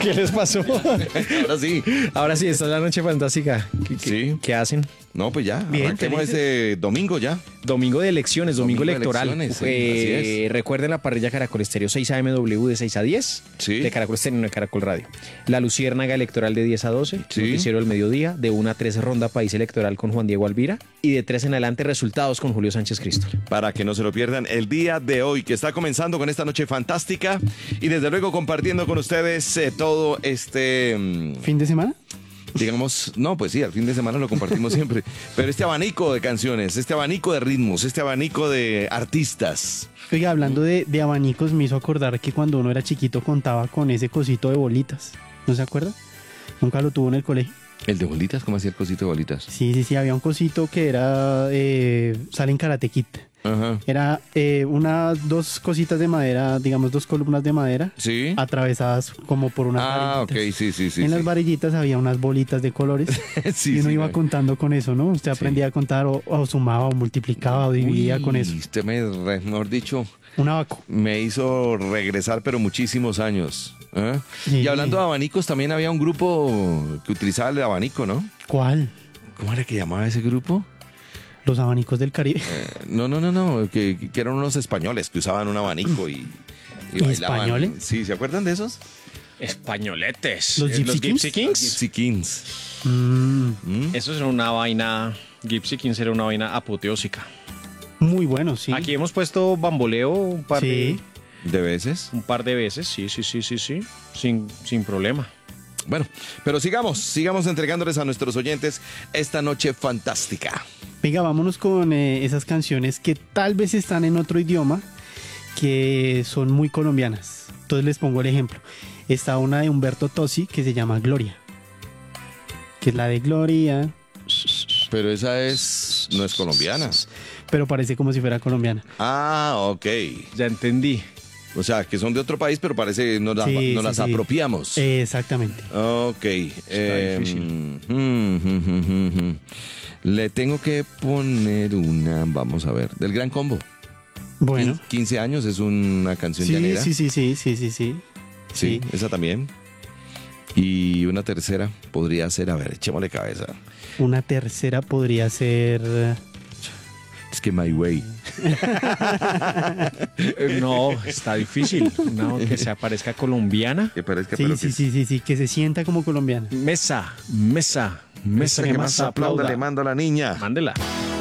¿Qué les pasó? Ahora sí. Ahora sí, esta es la noche fantástica. Sí. ¿Qué hacen? No, pues ya. Bien, Arranquemos felices. ese domingo ya. Domingo de elecciones, domingo Domingo de electoral. elecciones, sí, así es. Recuerden la parrilla Caracol Estéreo 6 a.m. W de 6 a 10. Sí. De Caracol Estéreo, no de Caracol Radio. La Luciérnaga electoral de 10 a 12. Sí. Noticiero del mediodía. De 1 a 3 ronda País Electoral con Juan Diego Alvira. Y de 3 en adelante resultados con Julio Sánchez Cristo. Para que no se lo pierdan el día de hoy, que está comenzando con esta noche fantástica. Y desde luego compartiendo con ustedes todo este... ¿Fin de semana? digamos, no, pues sí, al fin de semana lo compartimos siempre, pero este abanico de canciones, este abanico de ritmos, este abanico de artistas. Oiga, hablando de abanicos, me hizo acordar que cuando uno era chiquito contaba con ese cosito de bolitas. ¿No se acuerda? Nunca lo tuvo en el colegio. ¿El de bolitas? ¿Cómo hacía el cosito de bolitas? Sí, había un cosito que era, sale en Karate Kid. Ajá. Era dos cositas de madera, digamos 2 columnas de madera, Sí. atravesadas como por unas varillitas. Ok, sí. En las varillitas había unas bolitas de colores Sí, y uno sí, iba no. contando con eso, ¿no? Usted aprendía a contar o sumaba o multiplicaba o dividía Uy, con eso. Usted mejor dicho, Un abaco. me hizo regresar, pero muchísimos años. ¿Eh? Sí. Y hablando de abanicos, también había un grupo que utilizaba el abanico, ¿no? ¿Cuál? ¿Cómo era que llamaba ese grupo? Los abanicos del Caribe. No, que eran unos españoles que usaban un abanico y bailaban. ¿Españoles? Sí, ¿se acuerdan de esos? Españoletes. ¿Los Gypsy Kings? Gypsy Kings. Eso era una vaina. Gypsy Kings era una vaina apoteósica. Muy bueno, sí. Aquí hemos puesto bamboleo un par Sí. ¿De veces? de veces. Sí. Sin problema. Bueno, pero sigamos entregándoles a nuestros oyentes esta noche fantástica. Venga, vámonos con esas canciones que tal vez están en otro idioma, que son muy colombianas. Entonces les pongo el ejemplo. Está una de Humberto Tozzi que se llama Gloria, que es la de Gloria, Pero esa no es colombiana. pero parece como si fuera colombiana. Ah, ok. Ya entendí. O sea, que son de otro país, pero parece nos Sí, las sí. apropiamos. Exactamente. Ok. difícil. Le tengo que poner una, vamos a ver, del Gran Combo. Bueno. 15 años es una canción Sí, llanera. sí. Esa también. Y una tercera podría ser, a ver, echémosle cabeza. Una tercera podría ser... Es que My Way. No, está difícil. Una que se aparezca colombiana. Que parezca, Sí, pero sí, que se sienta como colombiana. Mesa que que más aplauda, aplauda. le mando a la niña. Mándela.